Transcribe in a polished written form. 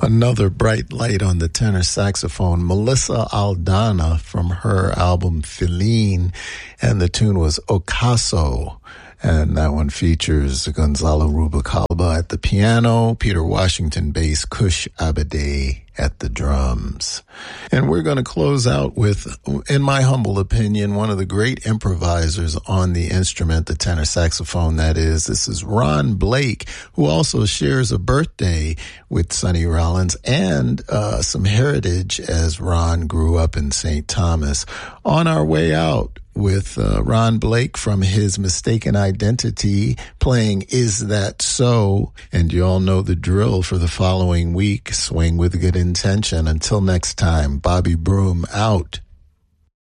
Another bright light on the tenor saxophone, Melissa Aldana from her album Feline, and the tune was Ocaso. And that one features Gonzalo Rubalcaba at the piano, Peter Washington bass, Kush Abade at the drums. And we're going to close out with, in my humble opinion, one of the great improvisers on the instrument, the tenor saxophone, that is. This is Ron Blake, who also shares a birthday with Sonny Rollins and some heritage as Ron grew up in St. Thomas. On our way out, with Ron Blake from his Mistaken Identity playing Is That So? And you all know the drill for the following week. Swing with good intention. Until next time, Bobby Broom out.